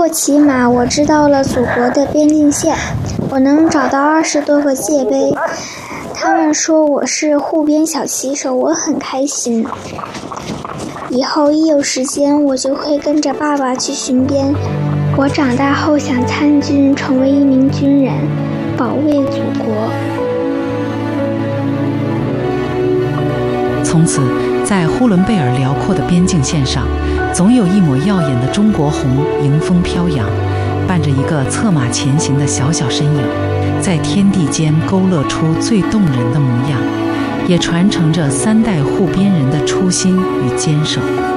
过骑马，我知道了祖国的边境线，我能找到20多个界碑。他们说我是护边小骑手，我很开心。以后一有时间，我就会跟着爸爸去巡边。我长大后想参军，成为一名军人，保卫祖国。 从此，在呼伦贝尔辽阔的边境线上，总有一抹耀眼的中国红迎风飘扬，伴着一个策马前行的小小身影，在天地间勾勒出最动人的模样，也传承着3代护边人的初心与坚守。